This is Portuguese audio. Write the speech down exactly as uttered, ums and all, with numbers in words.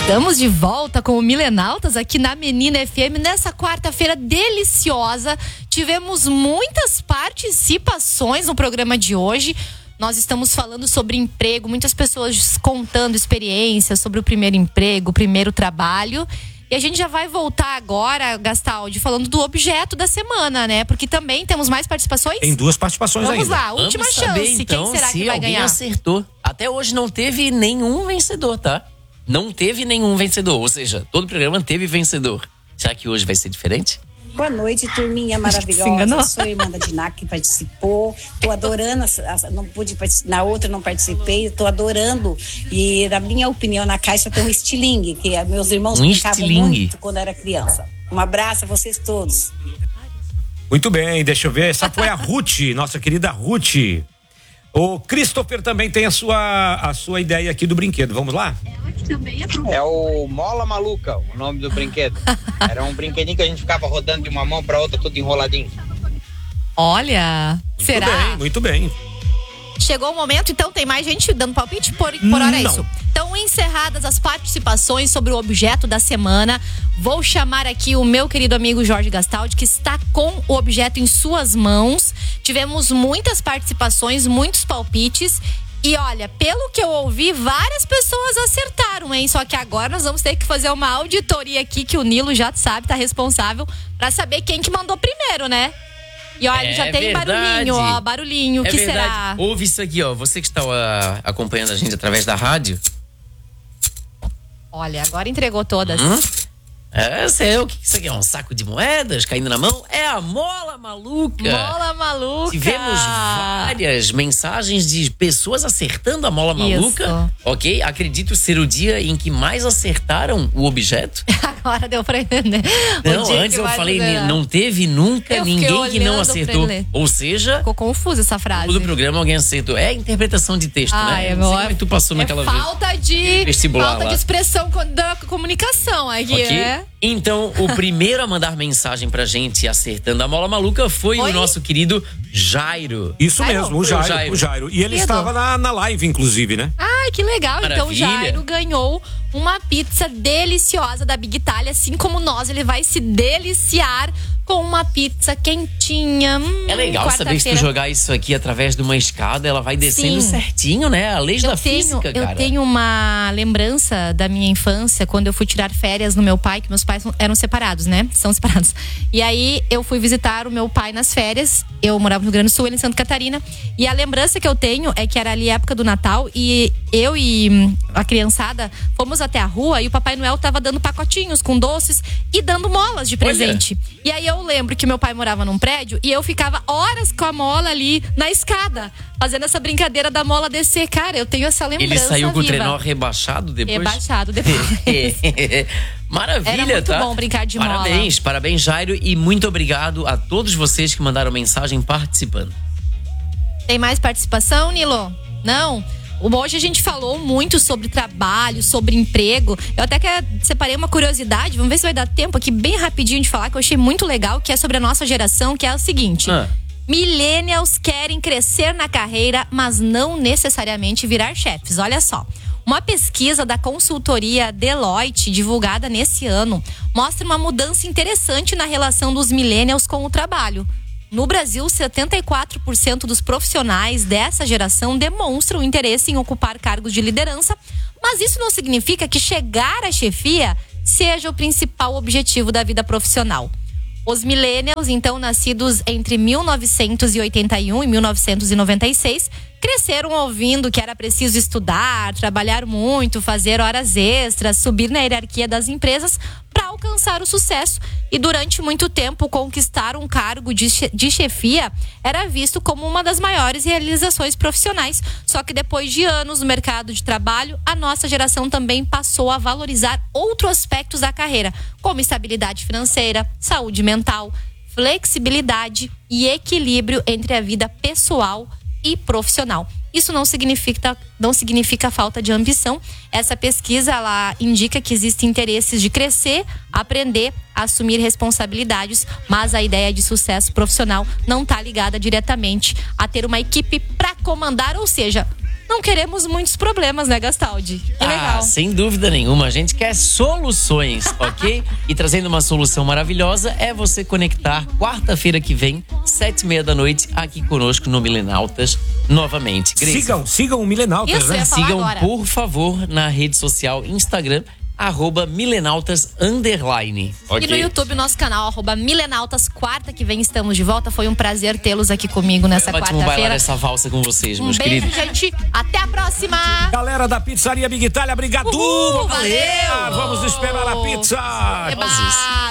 Estamos de volta com o Milenautas aqui na Menina F M. Nessa quarta-feira deliciosa, tivemos muitas participações no programa de hoje. Nós estamos falando sobre emprego, muitas pessoas contando experiências sobre o primeiro emprego, o primeiro trabalho. E a gente já vai voltar agora, Gastaldi, falando do objeto da semana, né? Porque também temos mais participações. Tem duas participações Vamos ainda. lá, última Vamos chance. saber, então, Quem será se que vai alguém ganhar? acertou. Até hoje não teve nenhum vencedor, tá? Não teve nenhum vencedor. Ou seja, todo programa teve vencedor. Será que hoje vai ser diferente? Boa noite, turminha maravilhosa. Sou a irmã da Diná que participou. Tô adorando, não pude na outra não participei, tô adorando. E na minha opinião, na caixa tem um estilingue, que meus irmãos um brincavam estilingue. muito quando era criança. Um abraço a vocês todos. Muito bem, deixa eu ver. Essa foi a Ruth, nossa querida Ruth. O Christopher também tem a sua, a sua ideia aqui do brinquedo. Vamos lá? É o Mola Maluca, o nome do brinquedo. Era um brinquedinho que a gente ficava rodando de uma mão pra outra, tudo enroladinho. Olha, Muito será? bem, muito bem. Chegou o momento, então tem mais gente dando palpite? Por, por hora é Não. isso. Então, encerradas as participações sobre o objeto da semana, vou chamar aqui o meu querido amigo Jorge Gastaldi, que está com o objeto em suas mãos. Tivemos muitas participações, muitos palpites. E olha, pelo que eu ouvi, várias pessoas acertaram, hein? Só que agora nós vamos ter que fazer uma auditoria aqui, que o Nilo já sabe, tá responsável, pra saber quem que mandou primeiro, né? E olha, É já tem verdade. barulhinho, ó, barulhinho. O É que verdade. será? Ouve isso aqui, ó. Você que está uh, acompanhando a gente através da rádio. Olha, agora entregou todas. Hum? É, sei, o que isso aqui é? Um saco de moedas caindo na mão? É a Mola Maluca. Mola Maluca. Tivemos várias mensagens de pessoas acertando a Mola Maluca. Isso. Ok? Acredito ser o dia em que mais acertaram o objeto. Agora deu pra entender. O Não, dia antes que eu vai falei, ganhar. não teve nunca Eu fiquei ninguém que não olhando pra acertou. ele ler. Ou seja, Ficou confusa essa frase. todo programa alguém acertou. É interpretação de texto, Ah, né? é, Não sei meu, como é que tu passou é naquela vez. falta de Vestibular falta lá. de expressão co- da comunicação aqui, Ok? né? Então, o primeiro a mandar mensagem pra gente acertando a Mola Maluca foi Oi? o nosso querido Jairo. Isso Jairo? mesmo, o Foi o Jairo, Jairo. o Jairo. E ele Querido. estava na, na live, inclusive, né? Ai, que legal. Então, Maravilha. Jairo ganhou uma pizza deliciosa da Big Italia. Assim como nós, ele vai se deliciar com uma pizza quentinha. Hum, É legal saber que se tu quarta-feira. jogar isso aqui através de uma escada, ela vai descendo Sim. certinho, né? A lei da Eu tenho, física, cara. eu tenho uma lembrança da minha infância, quando eu fui tirar férias no meu pai, que meus pais eram separados, né? São separados. E aí eu fui visitar o meu pai nas férias. Eu morava no Rio Grande do Sul, ele em Santa Catarina. E a lembrança que eu tenho é que era ali a época do Natal e eu e hum, a criançada fomos até a rua e o Papai Noel tava dando pacotinhos com doces e dando molas de presente. E aí eu lembro que meu pai morava num prédio e eu ficava horas com a mola ali na escada, fazendo essa brincadeira da mola descer. Cara, eu tenho essa lembrança Ele saiu com o viva. trenó rebaixado depois? Rebaixado depois. Maravilha, Era muito tá? bom brincar de mola. Parabéns, parabéns, Jairo. E muito obrigado a todos vocês que mandaram mensagem participando. Tem mais participação, Nilo? Não? Hoje a gente falou muito sobre trabalho, sobre emprego. Eu até que separei uma curiosidade, vamos ver se vai dar tempo aqui bem rapidinho de falar, que eu achei muito legal, que é sobre a nossa geração, que é o seguinte. Ah. Millennials querem crescer na carreira, mas não necessariamente virar chefes. Olha só. Uma pesquisa da consultoria Deloitte, divulgada nesse ano, mostra uma mudança interessante na relação dos millennials com o trabalho. No Brasil, setenta e quatro por cento dos profissionais dessa geração demonstram interesse em ocupar cargos de liderança, mas isso não significa que chegar à chefia seja o principal objetivo da vida profissional. Os millennials, então nascidos entre mil novecentos e oitenta e um e mil novecentos e noventa e seis, cresceram ouvindo que era preciso estudar, trabalhar muito, fazer horas extras, subir na hierarquia das empresas para alcançar o sucesso. E durante muito tempo, conquistar um cargo de, che- de chefia era visto como uma das maiores realizações profissionais. Só que depois de anos no mercado de trabalho, a nossa geração também passou a valorizar outros aspectos da carreira, como estabilidade financeira, saúde mental, flexibilidade e equilíbrio entre a vida pessoal e profissional. Isso não significa, não significa falta de ambição. Essa pesquisa, ela indica que existem interesses de crescer, aprender, assumir responsabilidades, mas a ideia de sucesso profissional não está ligada diretamente a ter uma equipe para comandar, ou seja, não queremos muitos problemas, né, Gastaldi? Que ah, legal. Sem dúvida nenhuma. A gente quer soluções, ok? E trazendo uma solução maravilhosa é você conectar quarta-feira que vem, sete e meia da noite, aqui conosco no Milenautas, novamente. Grace, Sigam, sigam o Milenautas, Isso, né? eu ia falar sigam, agora. por favor, na rede social Instagram, arroba Milenautas underline. E no YouTube, nosso canal, arroba Milenautas. Quarta que vem estamos de volta. Foi um prazer tê-los aqui comigo nessa Ótimo bailar quarta-feira. essa valsa com vocês, Um meus beijo, queridos. gente. Até a próxima. Galera da Pizzaria Big Itália, obrigado! Uhul, valeu! Vamos esperar a pizza! Eba!